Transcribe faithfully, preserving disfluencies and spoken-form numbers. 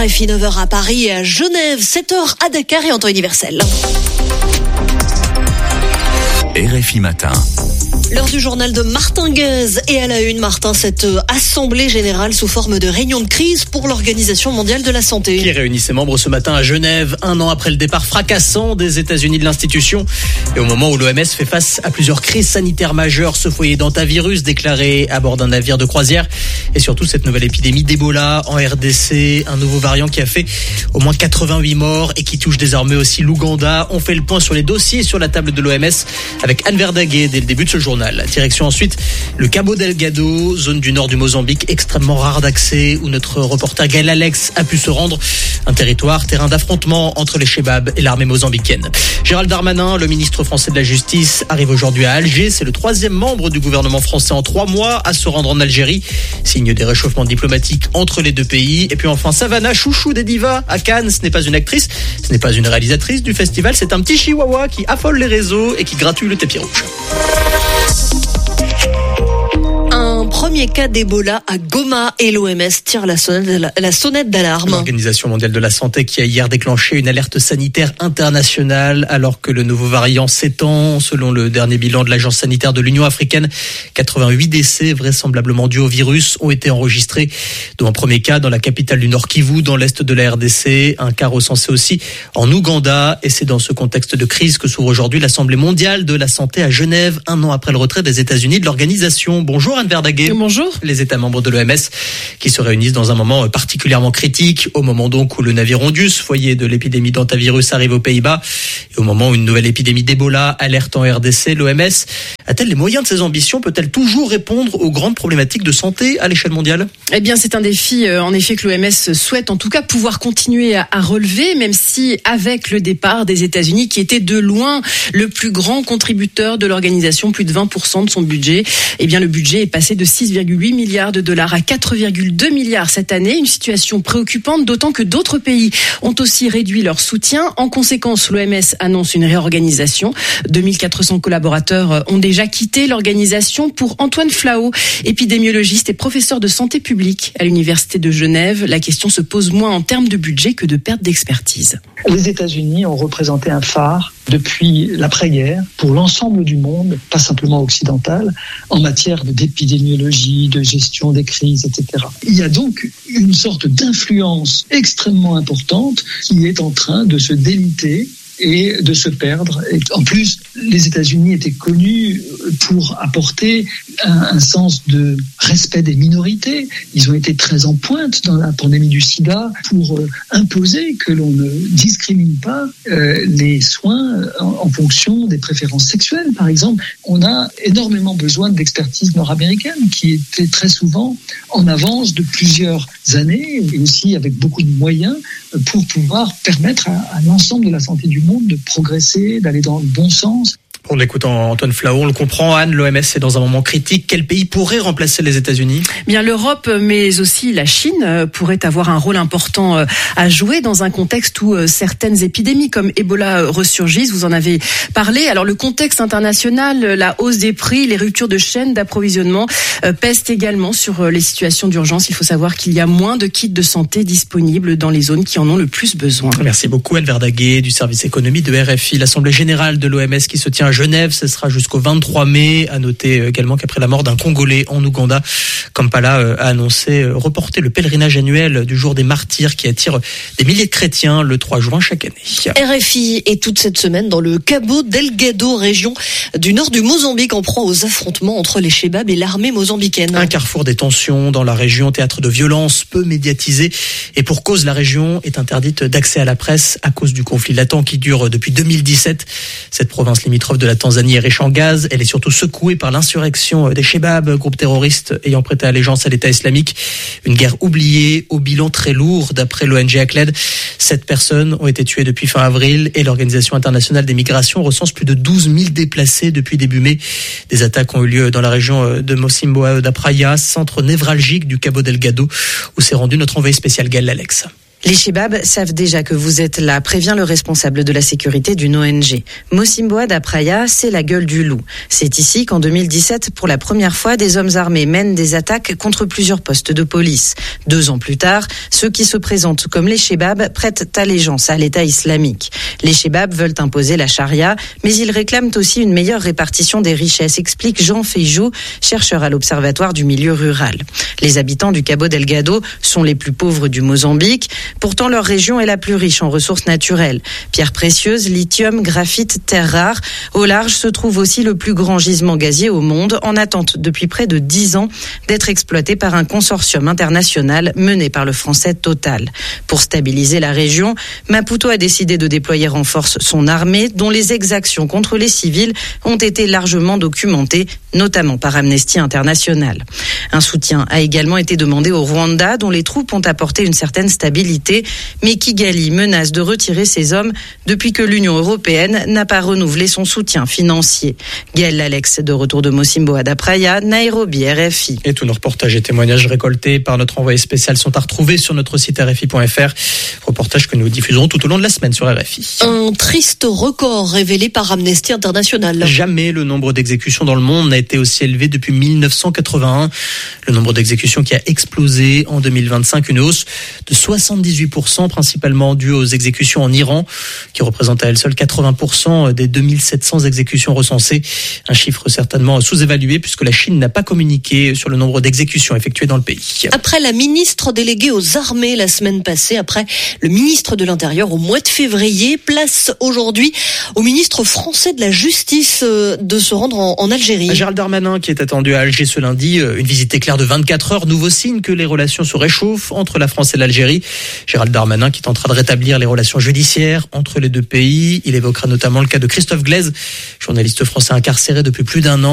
R F I, neuf heures à Paris et à Genève, sept heures à Dakar et en temps universel. R F I Matin. L'heure du journal de Martin Guez et à la une, Martin, cette assemblée générale sous forme de réunion de crise pour l'Organisation mondiale de la santé. Qui réunit ses membres ce matin à Genève, un an après le départ fracassant des États-Unis de l'institution. Et au moment où l'O M S fait face à plusieurs crises sanitaires majeures, ce foyer d'antavirus déclaré à bord d'un navire de croisière. Et surtout cette nouvelle épidémie d'Ebola en R D C, un nouveau variant qui a fait au moins quatre-vingt-huit morts et qui touche désormais aussi l'Ouganda. On fait le point sur les dossiers sur la table de l'O M S avec Anne Verdaguet dès le début de ce journal. Direction ensuite le Cabo Delgado, zone du nord du Mozambique, extrêmement rare d'accès, où notre reporter Gaël Alex a pu se rendre. Un territoire, terrain d'affrontement entre les Chebabs et l'armée mozambicaine. Gérald Darmanin, le ministre français de la Justice, arrive aujourd'hui à Alger. C'est le troisième membre du gouvernement français en trois mois à se rendre en Algérie. Signe des réchauffements diplomatiques entre les deux pays. Et puis enfin, Savannah, chouchou des divas à Cannes. Ce n'est pas une actrice, ce n'est pas une réalisatrice du festival. C'est un petit chihuahua qui affole les réseaux et qui gratouille le tapis rouge. Premier cas d'Ebola à Goma et l'O M S tire la sonnette, la sonnette d'alarme. L'Organisation mondiale de la santé qui a hier déclenché une alerte sanitaire internationale alors que le nouveau variant s'étend. Selon le dernier bilan de l'Agence sanitaire de l'Union africaine, quatre-vingt-huit décès vraisemblablement dus au virus ont été enregistrés, dont un premier cas dans la capitale du Nord Kivu, dans l'est de la R D C, un cas recensé aussi en Ouganda. Et c'est dans ce contexte de crise que s'ouvre aujourd'hui l'Assemblée mondiale de la santé à Genève, un an après le retrait des États-Unis de l'organisation. Bonjour Anne Verdaguet. Bonjour. Les États membres de l'O M S qui se réunissent dans un moment particulièrement critique, au moment donc où le navire Ondus, foyer de l'épidémie d'antavirus, arrive aux Pays-Bas, et au moment où une nouvelle épidémie d'Ebola alerte en R D C. L'O M S a-t-elle les moyens de ses ambitions? Peut-elle toujours répondre aux grandes problématiques de santé à l'échelle mondiale? Eh bien, c'est un défi, euh, en effet, que l'O M S souhaite en tout cas pouvoir continuer à, à relever, même si avec le départ des États-Unis, qui était de loin le plus grand contributeur de l'organisation, plus de vingt pour cent de son budget, eh bien, le budget est passé de six virgule huit milliards de dollars à quatre virgule deux milliards cette année. Une situation préoccupante, d'autant que d'autres pays ont aussi réduit leur soutien. En conséquence, l'O M S annonce une réorganisation. deux mille quatre cents collaborateurs ont déjà quitté l'organisation. Pour Antoine Flao, épidémiologiste et professeur de santé publique à l'Université de Genève, la question se pose moins en termes de budget que de perte d'expertise. Les États-Unis ont représenté un phare depuis l'après-guerre pour l'ensemble du monde, pas simplement occidental, en matière d'épidémiologie, de gestion des crises, et cetera. Il y a donc une sorte d'influence extrêmement importante qui est en train de se déliter et de se perdre. Et en plus, les États-Unis étaient connus pour apporter un, un sens de respect des minorités. Ils ont été très en pointe dans la pandémie du sida pour euh, imposer que l'on ne discrimine pas euh, les soins en, en fonction des préférences sexuelles, par exemple. On a énormément besoin d'expertise nord-américaine qui était très souvent en avance de plusieurs années et aussi avec beaucoup de moyens pour pouvoir permettre à, à l'ensemble de la santé du monde de progresser, d'aller dans le bon sens. En écoutant Antoine Flao, on le comprend, Anne, l'O M S est dans un moment critique. Quel pays pourrait remplacer les États-Unis? Bien, l'Europe, mais aussi la Chine pourrait avoir un rôle important à jouer dans un contexte où certaines épidémies comme Ebola ressurgissent. Vous en avez parlé. Alors, le contexte international, la hausse des prix, les ruptures de chaînes d'approvisionnement pèsent également sur les situations d'urgence. Il faut savoir qu'il y a moins de kits de santé disponibles dans les zones qui en ont le plus besoin. Merci beaucoup, Anne Verdaguet, du service économie de R F I. L'Assemblée générale de l'O M S qui se tient à Genève, ce sera jusqu'au vingt-trois mai. À noter également qu'après la mort d'un Congolais en Ouganda, Kampala a annoncé reporter le pèlerinage annuel du jour des martyrs qui attire des milliers de chrétiens le trois juin chaque année. R F I est toute cette semaine dans le Cabo Delgado, région du nord du Mozambique, en proie aux affrontements entre les Chebabs et l'armée mozambicaine. Un carrefour des tensions dans la région, théâtre de violences peu médiatisé. Et pour cause, la région est interdite d'accès à la presse à cause du conflit latent qui dure depuis deux mille dix-sept. Cette province limitrophe de la Tanzanie est riche en gaz. Elle est surtout secouée par l'insurrection des Chebabs, groupe terroriste ayant prêté allégeance à l'État islamique. Une guerre oubliée au bilan très lourd d'après l'O N G ACLED. Sept personnes ont été tuées depuis fin avril et l'Organisation internationale des migrations recense plus de douze mille déplacés depuis début mai. Des attaques ont eu lieu dans la région de Mocimboa da Praia, centre névralgique du Cabo Delgado, où s'est rendu notre envoyé spécial Gaël Alex. Les Chebabs savent déjà que vous êtes là, prévient le responsable de la sécurité d'une O N G. Mosimboa d'Apraya, c'est la gueule du loup. C'est ici qu'en deux mille dix-sept, pour la première fois, des hommes armés mènent des attaques contre plusieurs postes de police. Deux ans plus tard, ceux qui se présentent comme les Chebabs prêtent allégeance à l'État islamique. Les Chebabs veulent imposer la charia, mais ils réclament aussi une meilleure répartition des richesses, explique Jean Feijou, chercheur à l'Observatoire du milieu rural. Les habitants du Cabo Delgado sont les plus pauvres du Mozambique. Pourtant, leur région est la plus riche en ressources naturelles. Pierres précieuses, lithium, graphite, terres rares. Au large se trouve aussi le plus grand gisement gazier au monde, en attente depuis près de dix ans d'être exploité par un consortium international mené par le français Total. Pour stabiliser la région, Maputo a décidé de déployer en force son armée, dont les exactions contre les civils ont été largement documentées, notamment par Amnesty International. Un soutien a également été demandé au Rwanda, dont les troupes ont apporté une certaine stabilité, mais Kigali menace de retirer ses hommes depuis que l'Union européenne n'a pas renouvelé son soutien financier. Gaël Alex, de retour de Mosimboa d'Apraya, Nairobi, R F I. Et tous nos reportages et témoignages récoltés par notre envoyé spécial sont à retrouver sur notre site R F I point F R. Reportages que nous diffuserons tout au long de la semaine sur R F I. Un triste record révélé par Amnesty International. Jamais le nombre d'exécutions dans le monde n'a été aussi élevé depuis mille neuf cent quatre-vingt-un. Le nombre d'exécutions qui a explosé en deux mille vingt-cinq, une hausse de soixante-dix-huit pour cent, principalement due aux exécutions en Iran, qui représentent à elles seules quatre-vingts pour cent des deux mille sept cents exécutions recensées. Un chiffre certainement sous-évalué puisque la Chine n'a pas communiqué sur le nombre d'exécutions effectuées dans le pays. Après la ministre déléguée aux armées la semaine passée, après le ministre de l'Intérieur au mois de février, place aujourd'hui au ministre français de la Justice de se rendre en, en Algérie. Gérald Darmanin qui est attendu à Alger ce lundi, une visite éclair de vingt-quatre heures, nouveau signe que les relations se réchauffent entre la France et l'Algérie. Gérald Darmanin qui tentera de rétablir les relations judiciaires entre les deux pays. Il évoquera notamment le cas de Christophe Glaise, journaliste français incarcéré depuis plus d'un an.